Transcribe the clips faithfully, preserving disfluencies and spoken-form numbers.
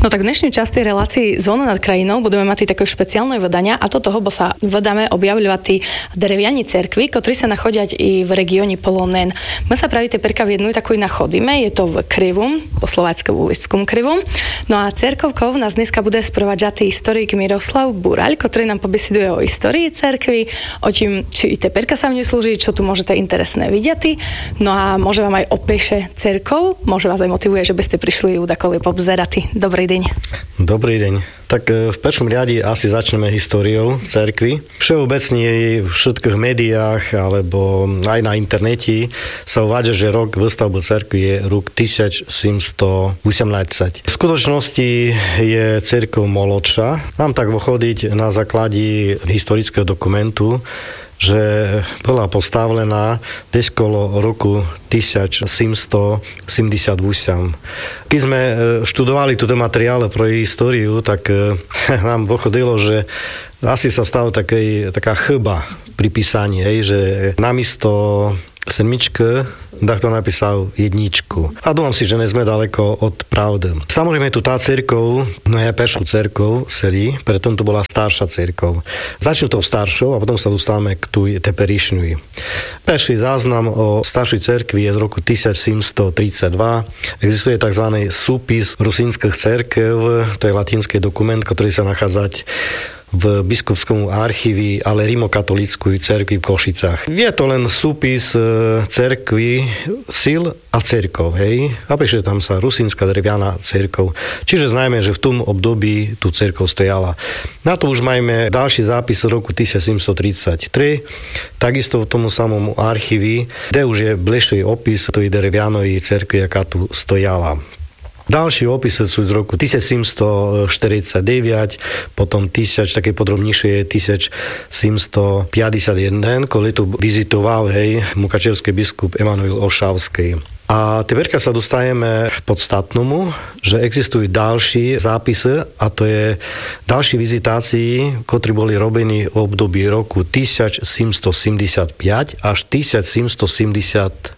No tak v dnešnej časti relácii Zvona nad krajinou budeme mať také špeciálne vydania a toto bo sa vydame objavľovať dreviani cerkvy, ktorí sa nachodia i v regióne Polonén. My sa praví teperka v jednu takú nachodíme, je to v Krivum, po slovácku v ulickom Krivum. No a cerkovkou nás dneska bude sprovádzať historik Miroslav Buraľ, ktorý nám pobeseduje o histórii cerkvy, o tým, či i teperka sa v nej slúži, čo tu môžete interesné vidieť. No a môže vám aj opeše cerkov, môže vás aj motivuje, že by ste prišli ju dakoli pobzerati. Dobrý deň. Dobrý deň. Tak v prvom riade asi začneme históriou cerkvy. Všeobecne v všetkých médiách alebo aj na internete sa uvádza, že rok výstavby cerkvy je rok tisícsedemstoosemnásť. V skutočnosti je cerkev molodšia. Mám tak vychodiť na základe historického dokumentu, že bola postavená dnes kolo roku tisícsedemstoosemdesiatosem. Keď sme študovali túto materiály pro históriu, tak nám vychodilo, že asi sa stala takej, taká chyba pri písaní, hej, že namiesto sedmičky, tak to napísal jedničku. A dúfam si, že nie sme daleko od pravdy. Samozrejme, tu tá cirkev, no je peršu cerkev celý, preto to bola staršia cirkev. Začnú to staršou a potom sa dostávame k tu teperišňuj. Perší záznam o staršej cerkvi je z roku tisícsedemstotridsaťdva. Existuje tzv. súpis rusínskych cerkev, to je latinský dokument, ktorý sa nachádza v biskupskom archívi, ale rimokatolíckej cerkvi v Košicách. Je to len súpis cerkvi, síl a cerkov, hej? A píše tam sa rusínska dreviana cerkov. Čiže znajme, že v tom období tu cerkov stojala. Na to už máme ďalší zápis roku tisícsedemstotridsaťtri, takisto v tomu samom archívi, kde už je bližší opis tej drevianej cerkvi, aká tu stojala. Ďalší opisy sú z roku tisícsedemstoštyridsaťdeväť, potom tisíc, také podrobnejšie je tisícsedemstopäťdesiatjeden, kedy tu vizitoval, hej, mukačevský biskup Emanuel Ošavský. A teďka sa dostajeme k podstatnému, že existujú ďalší zápisy, a to je ďalší vizitácii, ktorí boli robení v období roku tisícsedemstosedemdesiatpäť až tisícsedemstosedemdesiatosem.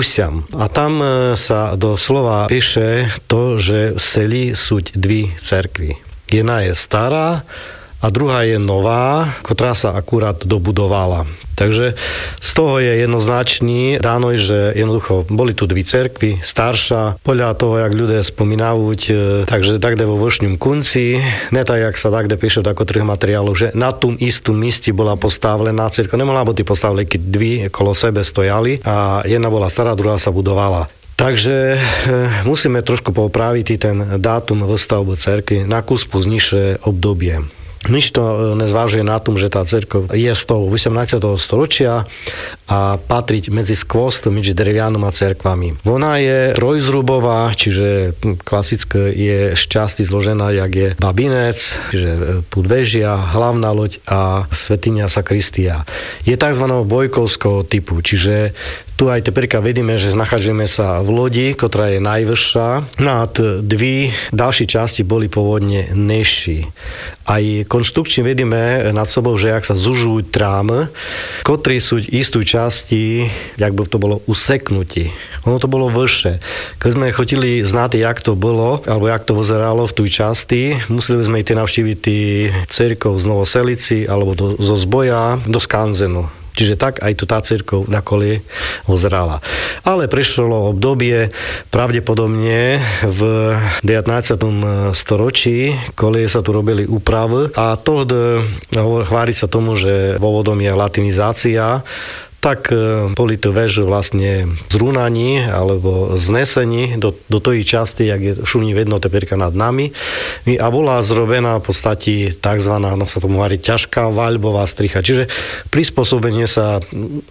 A tam sa doslova píše to, že v seli sú dve cerkvy. Jedna je stará a druhá je nová, ktorá sa akurát dobudovala. Takže z toho je jednoznačný dánoj, že jednoducho boli tu dve cerkvy, staršia, podľa toho, jak ľudia spomínajú, takže takde vo vršňom konci, ne tak, jak sa takde píše v takových materiáloch, že na tom istom míste bola postavená cerkev. Nemohla byť postavené, keď dve kolo sebe stojali a jedna bola stará, druhá sa budovala. Takže musíme trošku popraviť ten dátum výstavby cerkvy na kus pozdnejšie obdobie. Nič to nezvážuje na tom, že tá cerkev je z toho osemnásteho storočia a patriť medzi skvost medzi drevianom a cerkvami. Ona je trojzrubová, čiže klasické je z časti zložená, jak je babinec, čiže podvežia, hlavná loď a svätyňa sakristia. Je tzv. Bojkovského typu, čiže tu aj teperka vidíme, že nachádzame sa v lodi, ktorá je najvyššia. Nad dve ďalšie časti boli pôvodne nižší. Aj konštrukčne vidíme nad sebou, že ak sa zužujú trámy, ktorí sú istú časti, jak by to bolo useknutí. Ono to bolo vyššie. Keď sme chodili znať, jak to bolo, alebo jak to vyzeralo v tej časti, museli sme ísť navštíviť cerkev z Novoselici, alebo do, zo Zboja, do Skanzenu. Čiže tak aj tu tá cirkev na koli ozerala. Ale prišlo obdobie pravdepodobne v devätnástom storočí, koli sa tu robili úpravy a to chvári sa tomu, že dôvodom je latinizácia, tak boli to veže vlastne zrúnaní alebo znesení do, do tej časti, jak je šumní vedno teperka nad nami. A bola zrobená v podstate takzvaná, no sa tomu hovorí, ťažká vaľbová stricha. Čiže prispôsobenie sa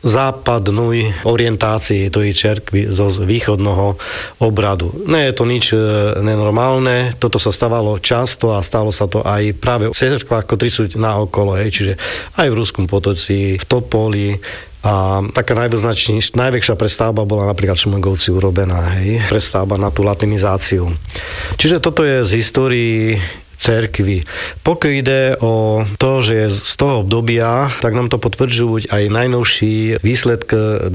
západnej orientácii tej cerkvy zo východného obradu. Nie je to nič nenormálne, toto sa stávalo často a stalo sa to aj práve v cerkvách, ktorí sú na okolo, hej, čiže aj v Ruskom Potoci, v Topoli. A taká najväčšia, najväčšia prestavba bola napríklad v Šmrngovci urobená, hej, prestavba na tú latinizáciu. Čiže toto je z histórii cerkvy. Pokiaľ ide o to, že je z toho obdobia, tak nám to potvrdzujú aj najnovší výsledky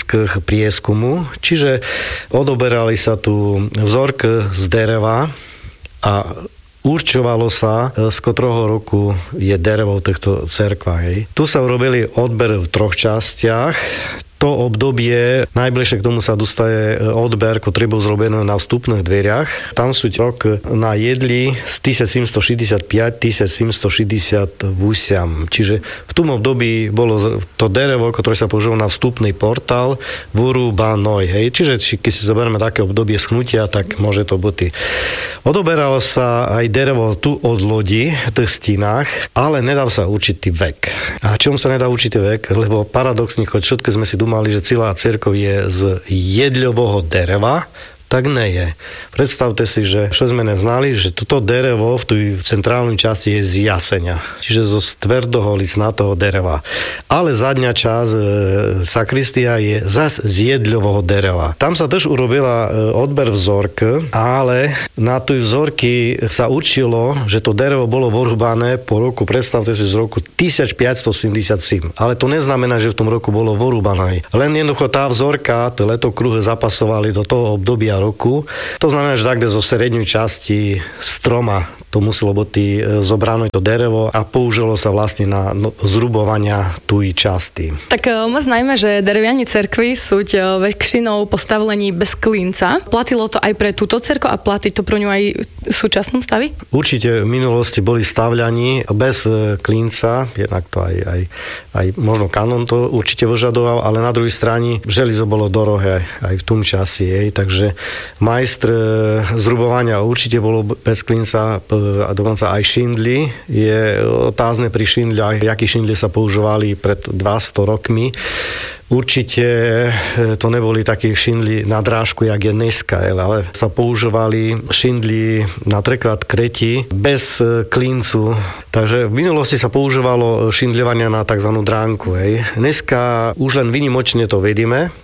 dendrochronomických prieskumu, čiže odoberali sa tu vzorky z dereva a určovalo sa, z ktorého roku je derevo v týchto cerkvách. Tu sa urobili odber v troch častiach. To obdobie, najbližšie k tomu sa dostaje odber, ktorý bol zrobený na vstupných dveriach. Tam sú rok na jedli z tisícsedemstošesťdesiatpäť tisícsedemstošesťdesiatosem. Čiže v tom období bolo to derevo, ktoré sa použilo na vstupný portál, vyrúbané. Hej. Čiže keď si zoberieme také obdobie schnutia, tak môže to byť. Odoberalo sa aj derevo tu od lodi v tých stínach, ale nedá sa určitý vek. A čom sa nedá určitý vek? Lebo paradoxne, choď všetko sme si mali, že celá cirkev je z jedľového dereva, tak nie je. Predstavte si, že čo sme neznali, že toto derevo v tej centrálnej časti je z jasenia, čiže zo tvrdoho licnatého dereva. Ale zadňa časť e, sakristia je zas z jedľového dereva. Tam sa tiež urobila e, odber vzorky, ale na tej vzorky sa učilo, že to derevo bolo vyrúbané po roku, predstavte si, z roku tisícpäťstoosemdesiatsedem. Ale to neznamená, že v tom roku bolo vyrúbané. Len jednoducho tá vzorka, tie letokruhy zapasovali do toho obdobia roku. To znamená, že takde zo srednej časti stroma to muselo byť zobrané to derevo a použilo sa vlastne na no, zrubovania tuj časti. Tak my znajme, že dereviani cerkvy sú väčšinou postavlení bez klinca. Platilo to aj pre túto cerkev a platí to pro ňu aj v súčasnom stavi? Určite v minulosti boli stavľaní bez klinca, jednak to aj, aj, aj možno kanon to určite vyžadoval, ale na druhej strane želizo bolo dorohé aj v tom časi, jej, takže majstr zrubovania určite bolo bez klinca, a dokonca aj šindly. Je otázne pri šindliach, jakí šindly sa používali pred dvesto rokmi. Určite to neboli také šindly na drážku, jak je dneska, ale sa používali šindly na trekrát kreti bez klincu. Takže v minulosti sa používalo šindľovanie na tzv. Dránku. Hej. Dneska už len výnimočne to vidíme,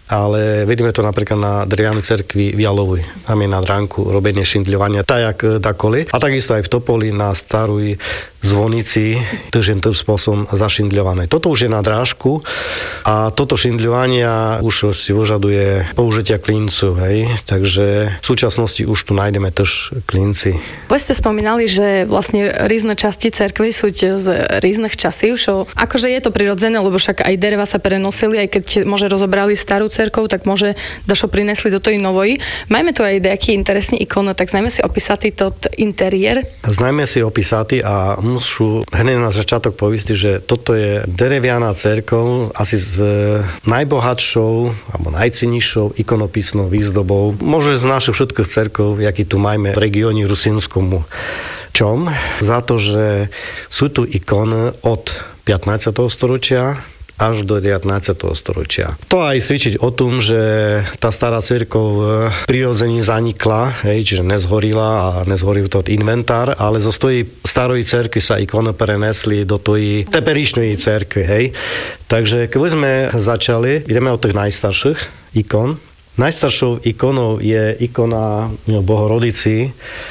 ale vidíme to napríklad na drevianej cerkvi v Jalovi. Tam je na dránku robenie šindľovania, tak jak dakoli. A takisto aj v Topoli na starej zvonici, tiež je tým spôsobom zašindľované. Toto už je na drážku a toto šindľovania už si vyžaduje použitia klincu, hej. Takže v súčasnosti už tu nájdeme tiež klinci. Vy ste spomínali, že vlastne rôzne časti cerkvy sú z rôznych časov, čo akože je to prirodzené, lebo však aj dereva sa prenosili, aj keď môže rozobrali starú cerkov, tak môže dašo prinesli do tej novej. Majme tu aj nejaký interesný ikon, tak znajme si opísať tot interiér. Znajme si opísať a musú hneď na začiatok povistiť, že toto je derevianá cerkev asi s najbohatšou alebo najcennejšou ikonopisnou výzdobou. Môže z našich všetkých cerkov, jaký tu máme v regióne Rusínskom. Čom? Za to, že sú tu ikony od pätnásteho storočia až do devätnásteho storočia. To aj svedčiť o tom, že tá stará cirkev prirodzene zanikla, hej, čiže nezhorila a nezhoril to inventár, ale zo tej starej cerkvy sa ikony prenesli do tej teperišnej cerkvy, hej. Takže keď sme začali, ideme od tých najstarších ikon. Najstaršou ikonou je ikona Bohorodici,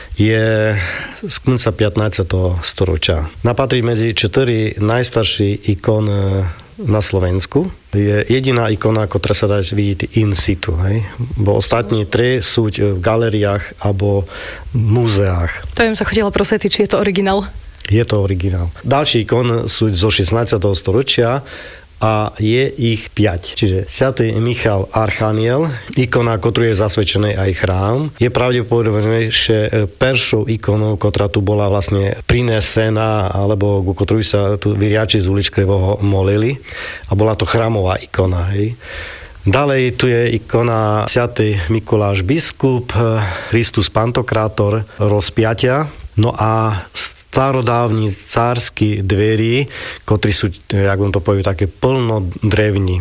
je z konca pätnásteho storočia. Napatrí medzi čtyri najstarší ikon na Slovensku. Je jediná ikona, ktorá sa dá vidieť in situ. Hej? Bo ostatní tri sú v galeriách alebo múzeách. To im sa chodilo prosvetliť, či je to originál. Je to originál. Ďalší ikon sú zo šestnásteho storočia a je ich päť. Čiže svätý Michal Archaniel, ikona, ktorú je zasvedčený aj chrám, je pravdepodobne peršou ikonou, ktorá tu bola vlastne prinesená, alebo ku ktorej sa tu vyriači z uličky molili. A bola to chrámová ikona. Hej. Ďalej tu je ikona svätý Mikuláš biskup, Kristus Pantokrátor, rozpiatia. No a starodávni cársky dverí, ktorí sú, jak on to povie, také plno drevní.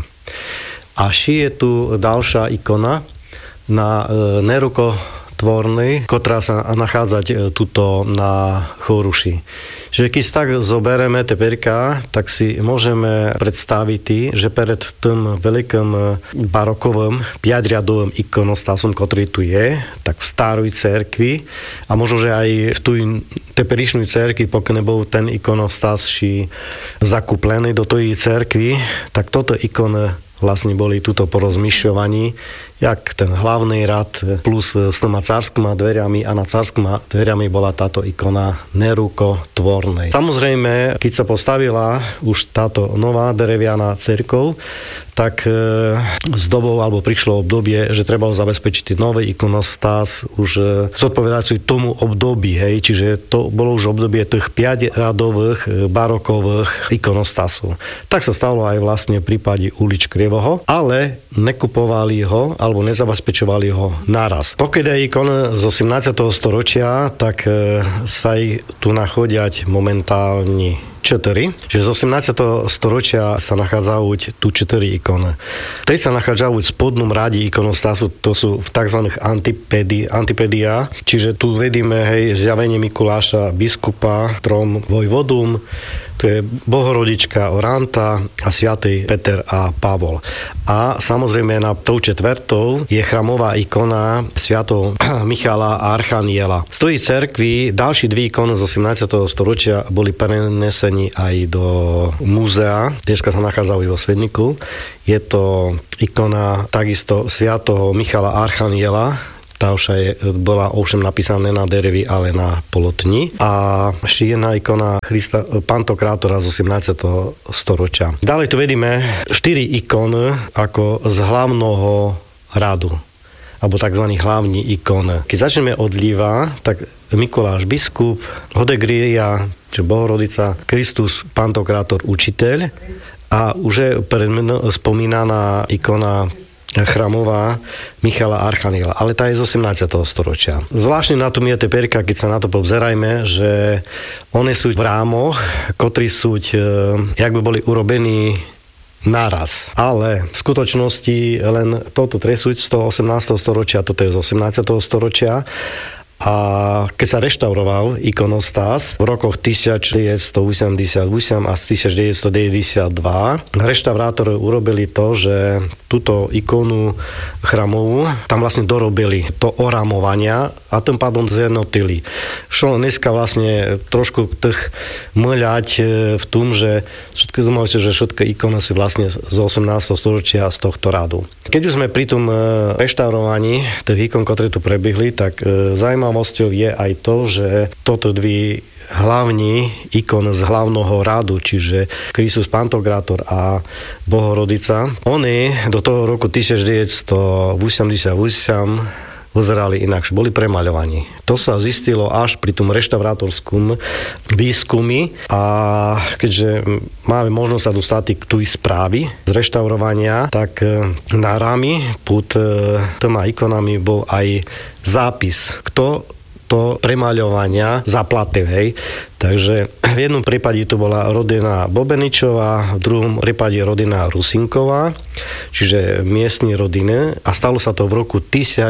A šije tu ďalšia ikona na e, nerukotvornej, ktorá sa nachádzať tuto na Choruši. Že keď tak zobereme teperka, tak si môžeme predstaviť, že pred tým veľkým barokovým piaťriadovým ikonostásom, ktorý tu je, tak v starej cerkvi a možno, že aj v tej teperišnej cerkvi, pokiaľ nebol ten ikonostás zakúplený do tej cerkvi, tak toto ikony vlastne boli tuto po rozmyšľovaní, jak ten hlavný rad plus s tými carskými dveriami a na carskými dveriami bola táto ikona nerukotvornej. Samozrejme, keď sa postavila už táto nová derevianá cerkev, tak z dobou, alebo prišlo obdobie, že trebalo zabezpečiť nový ikonostas už zodpovedajúci tomu období, hej, čiže to bolo už obdobie tých päťradových barokových ikonostasov. Tak sa stalo aj vlastne v prípade ulič Krievoho, ale nekupovali ho, alebo nezabezpečovali ho naraz. Pokiaľ je ikon z osemnásteho storočia, tak sa ich tu nachodiať momentálne čtyři, že z osemnásteho storočia sa nachádzajú tu čtyři ikony. Teď sa nachádzajú v spodnom rade ikonostasu, to sú v tzv. Antipédia, čiže tu vidíme, hej, zjavenie Mikuláša, biskupa, trom vojvodum, to je Bohorodička Oranta a svätý Peter a Pavol. A samozrejme na tou čtvrtou je chramová ikona svätého Michala a Archaniela. Z tej cerkvi ďalší dve ikony z osemnásteho storočia boli prenesení aj do múzea, dneska sa nachádzajú vo Svedniku. Je to ikona takisto svätého Michala a Archaniela. Tá už je, bola ovšem napísaná na derevi, ale na polotni. A ešte jedna ikona Krista Pantokrátora z osemnásteho storočia. Ďalej tu vidíme štyri ikony ako z hlavného radu, alebo tzv. Hlavní ikon. Keď začneme od ľava, tak Mikuláš biskup, Hodegria, čiže Bohorodica, Kristus Pantokrátor učiteľ a už je spomínaná ikona chramová Michala Archaniela, ale tá je z osemnásteho storočia. Zvláštne na tom je teperka, keď sa na to povzerajme, že one sú v rámoch, ktorí sú, jak by boli urobení naraz. Ale v skutočnosti len toto tresúť z toho osemnásteho storočia, toto je z osemnásteho storočia. A keď sa reštauroval ikonostas v rokoch devätnásťstoosemdesiatosem a devätnásťstodeväťdesiatdva, reštaurátori urobili to, že túto ikonu chramovú tam vlastne dorobili to oramovania a tým pádom zjednotili. Šlo dneska vlastne trošku tých mľať v tom, že všetky zdomali, že všetky ikony sú vlastne z osemnásteho storočia z tohto radu. Keď už sme pri tom reštaurovaní tých ikon, ktoré tu prebehli, tak zaujímavosťou je aj to, že toto dve hlavní ikon z hlavného radu, čiže Kristus Pantokrátor a Bohorodica, oni do toho roku devätnásťstoosemdesiatosem vyzerali inakšie, boli premaľovaní. To sa zistilo až pri tom reštaurátorskom výskumi a keďže máme možnosť sa dostať k tu správy z reštaurovania, tak na rámi pod tými ikonami bol aj zápis, kto to premaľovania zaplatil, hej. Takže v jednom prípade to bola rodina Bobeničová, v druhom prípade rodina Rusinková, čiže miestni rodiny a stalo sa to v roku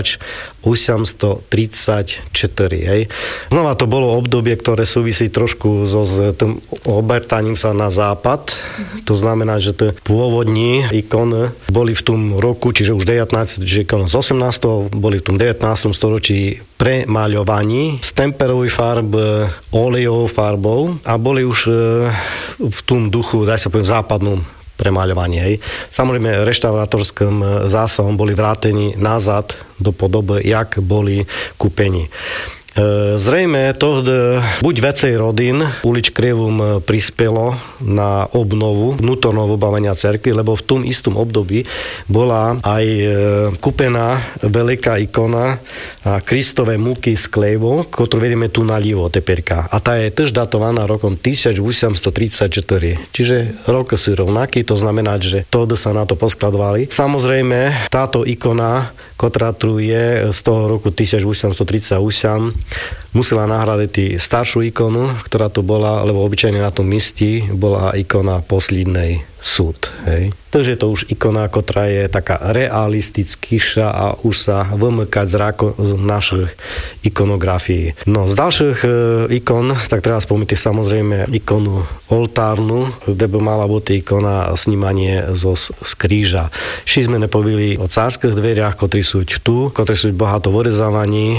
tisícosemstotridsaťštyri. Hej. Znova to bolo obdobie, ktoré súvisí trošku so s tým obertaním sa na západ. To znamená, že tie pôvodní ikony boli v tom roku, čiže už devätnásť, čiže z osemnásteho boli v tom devätnástom storočí premaľovaní z temperovej farby, olejovou farbou a boli už v tom duchu, daj sa poviem, západnom premaľovaní. Hej. Samozrejme, reštaurátorským zásahom boli vrátení nazad do podoby, jak boli kúpení. Zrejme to buď vecej rodín ulič Krievom prispelo na obnovu vnútorného vybavenia cerkvy, lebo v tom istom období bola aj kúpená veľká ikona Kristove múky z Klevo, ktorú vidíme tu naľavo teperka. A tá je tiež datovaná rokom tisícosemstotridsaťštyri. Čiže roky sú rovnaký, to znamená, že to sa na to poskladovali. Samozrejme, táto ikona, ktorá tu je z toho roku tisícosemstotridsaťosem, musela nahradiť staršiu ikonu, ktorá tu bola, lebo obyčajne na tom mieste bola ikona Poslednej súd. Hej. Takže je to už ikona, ktorá je taká realistickýša a už sa vymykať zrako z našich ikonografií. No z ďalších e, ikon, tak treba spomínať samozrejme ikonu oltárnu, kde by mala byť ikona snímanie zo, z kríža. Ši sme nepovili o cárskych dveriach, ktorí sú tu, ktorí sú bohato vyrezávaní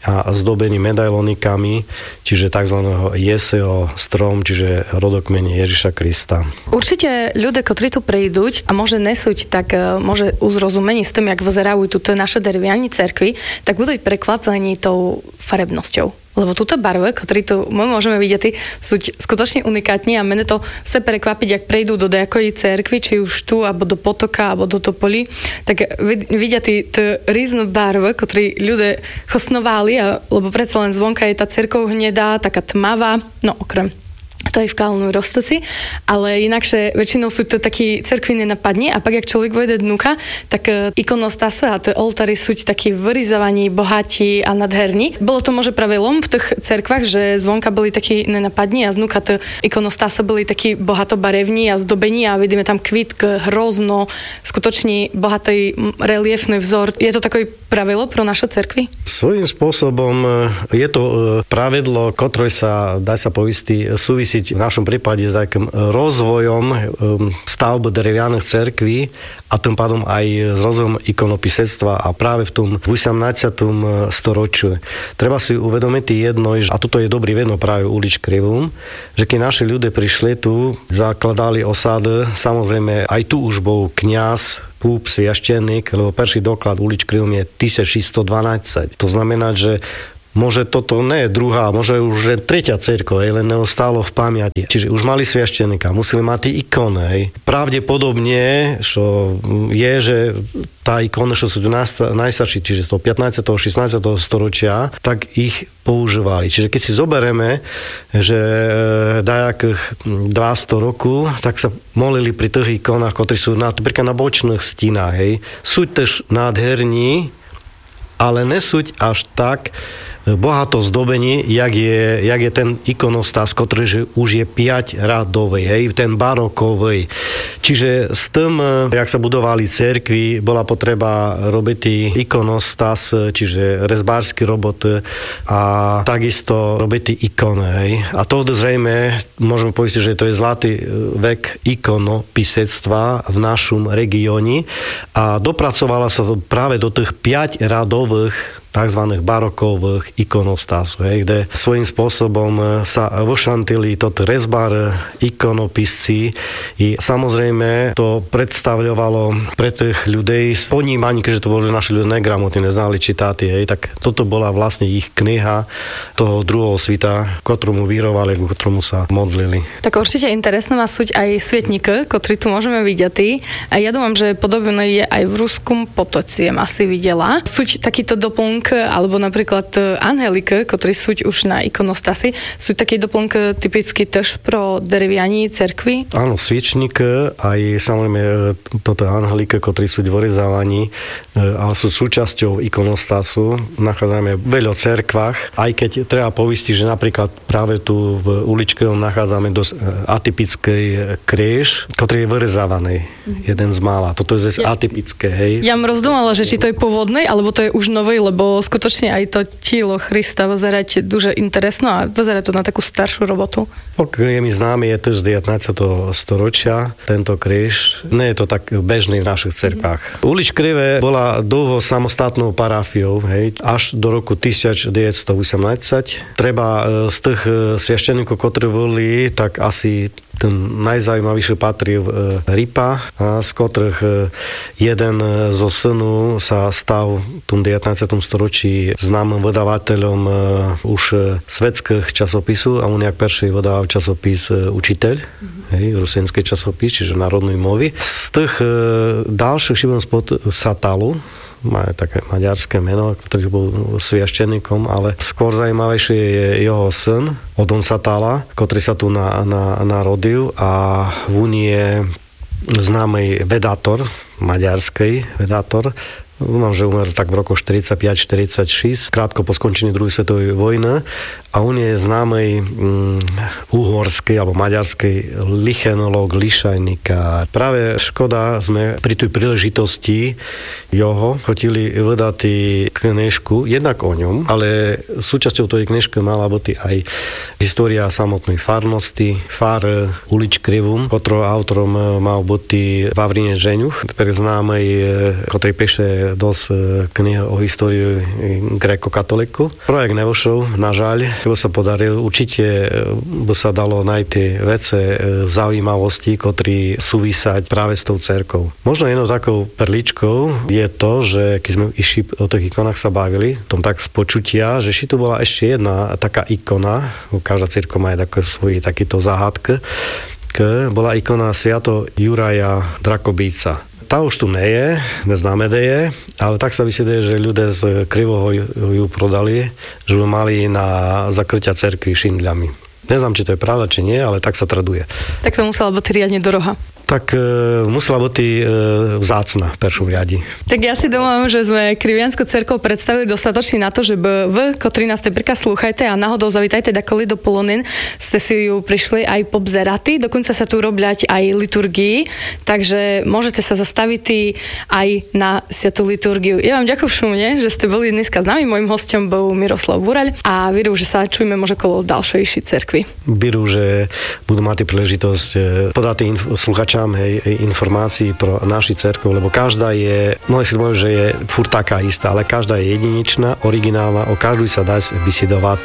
a zdobení medailonikami, čiže tzv. Jeseho strom, čiže rodokmene Ježiša Krista. Určite ľudia, ktorí tu príduť a môže nesúť, tak môže uzrozumení s tým, jak vyzerajú tu naše deriviani cerkvy, tak budú prekvapení tou farebnosťou. Lebo túto barve, ktoré tu my môžeme vidieť, sú skutočne unikátne a mene to sa prekvapiť, ak prejdú do nejakej cerkvy, či už tu, alebo do Potoka, alebo do Topoli, tak vidia tí rýzne barve, ktoré ľudia chosnovali, a, lebo predsa len zvonka je tá cerkov hnedá, taká tmavá, no okrem to je v Kalnu Roztoci, ale inakšie väčšinou sú to takí cerkviny napadne a pak, jak človek vojde dnuka, tak ikonostase a tie oltáry sú takí vyrizovaní, bohatí a nadherní. Bolo to môže práve lom v tých cerkvách, že zvonka boli takí nenapadní a znuka tie ikonostase boli takí bohato barevní a zdobení a vidíme tam kvítk, hrozno, skutočný bohatý reliefný vzor. Je to takové pravidlo pro naše cerkvy? Svojím spôsobom je to pravidlo, ktoré sa, dá sa poistiť, súvisí v našom prípade s takým rozvojom stavby derevianych cerkví a tým pádom aj s rozvojom ikonopisectva a práve v tom osemnástom storočiu. Treba si uvedomiť jedno, a toto je dobrý vedno práve ulič Krivum, že keď naši ľudia prišli tu, zakladali osady, samozrejme aj tu už bol kňaz, púp, sviašteník, lebo prvý doklad ulič Krivum je tisícšesťstodvanásť. To znamená, že môže toto nie druhá, môže už tretia cerkev, len neostalo v pamäti. Čiže už mali sviaštenika, museli mať ikony. Pravdepodobne, čo je, že tá ikona, čo sú najstarší, čiže z toho pätnásteho šestnásteho storočia, tak ich používali. Čiže keď si zoberieme, že dajakých dvesto rokov, tak sa molili pri tých ikonách, ktorí sú napríklad na bočných stínach. Hej. Sú tež nádherní, ale nesúť až tak bohato zdobení, jak je, jak je ten ikonostas, ktorý už je päť radový, hej, ten barokový. Čiže s tým, jak sa budovali cerkvy, bola potreba robiť ikonostas, čiže rezbársky robot a takisto robiť ikony. Hej. A to zrejme, môžeme povedať, že to je zlatý vek ikonopisectva v našom regióne a dopracovala sa to práve do tých päť radových tzv. Barokových ikonostasov, kde svojím spôsobom sa vošantili toto rezbar, ikonopisci i samozrejme to predstavľovalo pre tých ľudí ponímanie, keďže to boli naši ľudia negramotní, neznali čitať, hej, tak toto bola vlastne ich kniha toho druhého svita, ktorému vírovali, k ktorému sa modlili. Tak určite interesná má súť aj svietník, ktorý tu môžeme vidieť. A ja dúfam, že podobné je aj v Ruskom Potociem, asi videla. Súť takýto doplnk alebo napríklad angelika, ktorí sú už na ikonostasi, sú taký doplnk typicky tež pro deriviani cerkvy? Áno, sviečnik, aj samozrejme toto angelika, ktorí sú vyrezávaní, ale sú súčasťou ikonostasu. Nachádzame v veľa cerkvách, aj keď treba povistiť, že napríklad práve tu v uličke nachádzame dosť atypický kríž, ktorý je vyrezávaný. Mm. Jeden z mála. Toto je zase ja, atypické, hej. Ja som rozdumala, že či to je pôvodný, alebo to je už nový, lebo skutočne aj to telo Krista vyzerať дуже interesno a vyzerá to na takú staršiu robotu. Ok, je mi známy, je to z devätnásteho storočia, tento kríž. Nie je to tak bežný v našich cerkvách. Mm. Ulič Krivé bola dlho samostatnou parafiou, hej, až do roku devätnásťstoosemnásť. Treba z tých sviašteníkov, ktorí boli, tak asi ten najzaujímavejší patril Ripa, z ktorých jeden zo synu sa stal v tom devätnástom storočí známym vydavateľom už svetských časopisov a on jak prvý vydával časopis Učiteľ, mm-hmm. hej, rusinský časopis, čiže národnej mluvy. Z tých ďalších Šimon Satalu, má také maďarské meno, ktorý bol sviašteníkom, ale skôr zaujímavejšie je jeho syn, Odon Satala, ktorý sa tu na, na, narodil a v Únii je známy vedátor, maďarský vedátor. Mám, že umrel tak v roku štyridsaťpäť štyridsaťšesť, krátko po skončení druhej svetovej vojny a on je známy um, uhorský alebo maďarský lichenolog, lišajník. Práve škoda, sme pri tej príležitosti jeho chodili vydať knižku, jednak o ňom, ale súčasťou tej knižky mala byť aj história samotnej farnosti, far ulič Krivum, ktorého autorom mal byť Vavrinec Žeňuch, ktorý známy, ktorý píše dosť knihy o histórii gréko-katoliku. Projekt nevošol, na žaľ, lebo sa podaril. Určite by sa dalo nájsť tie vece zaujímavosti, ktoré súvisať práve s tou cerkou. Možno jednou takou perličkou je to, že keď sme išli o tých ikonách sa bavili, tom tak z počutia, že ši tu bola ešte jedna taká ikona, každá cirkev má aj taký svoj takýto záhadk, bola ikona sviato Juraja Drakobíca. Tá už tu nie je, neznáme, kde je, ale tak sa vysvetľuje, že ľudia z Krivoho ju prodali, že ju mali na zakrytia cerkvy šindľami. Neznám, či to je pravda, či nie, ale tak sa traduje. Tak to musela byť riadne doroha. Tak e, musela byť e, vzácna v prvom riadi. Tak ja si domám, že sme Kriviansku cerkev predstavili dostatočne na to, že by v, ktorí nás teprka slúchajte a náhodou zavítajte dakoli do Polonen, ste si ju prišli aj pobzerati, dokonca sa tu robiať aj liturgii, takže môžete sa zastaviť aj na sviatú liturgiu. Ja vám ďakujem všumne, že ste boli dneska s nami, mojím hosťom bol Miroslav Buraľ a veru, že sa čujeme možno kolo ďalšej cerkvi. Veru, že budú mať príležitosť podať inf- sluchačom hej, informácií pro naši cerkev, lebo každá je, mnohí si povedať, že je furt taká istá, ale každá je jedinečná, originálna, o každú sa dá vysidovať